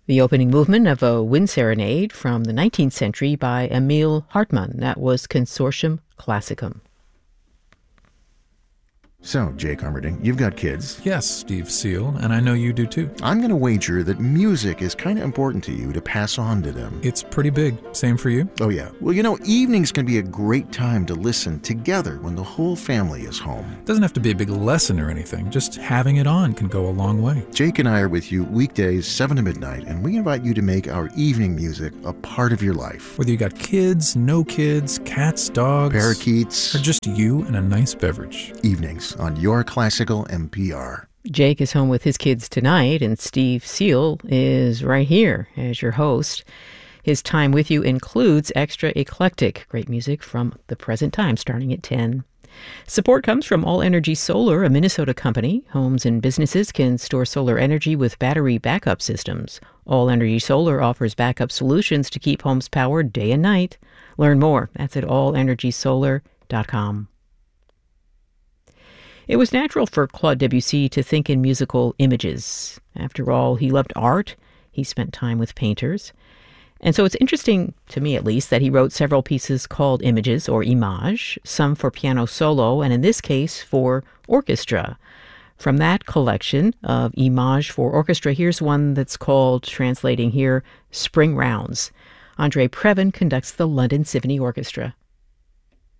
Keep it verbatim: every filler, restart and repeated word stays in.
The opening movement of a wind serenade from the nineteenth century by Emil Hartmann. That was Consortium Classicum. So, Jake Armerding, you've got kids. Yes, Steve Seal, and I know you do too. I'm going to wager that music is kind of important to you to pass on to them. It's pretty big. Same for you? Oh, yeah. Well, you know, evenings can be a great time to listen together when the whole family is home. Doesn't have to be a big lesson or anything. Just having it on can go a long way. Jake and I are with you weekdays, seven to midnight, and we invite you to make our evening music a part of your life. Whether you got kids, no kids, cats, dogs, parakeets, or just you and a nice beverage. Evenings on Your Classical N P R. Jake is home with his kids tonight, and Steve Seal is right here as your host. His time with you includes extra eclectic, great music from the present time, starting at ten. Support comes from All Energy Solar, a Minnesota company. Homes and businesses can store solar energy with battery backup systems. All Energy Solar offers backup solutions to keep homes powered day and night. Learn more. That's at all energy solar dot com. It was natural for Claude Debussy to think in musical images. After all, he loved art. He spent time with painters. And so it's interesting, to me at least, that he wrote several pieces called Images, or Images, some for piano solo, and in this case, for orchestra. From that collection of Images for orchestra, here's one that's called, translating here, Spring Rounds. Andre Previn conducts the London Symphony Orchestra.